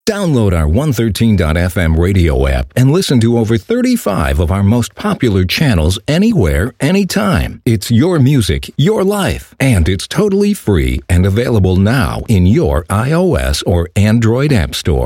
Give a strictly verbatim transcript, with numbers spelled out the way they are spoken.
Download our one thirteen dot f m radio app and listen to over thirty-five of our most popular channels anywhere, anytime. It's your music, your life, and it's totally free and available now in your iOS or Android app store.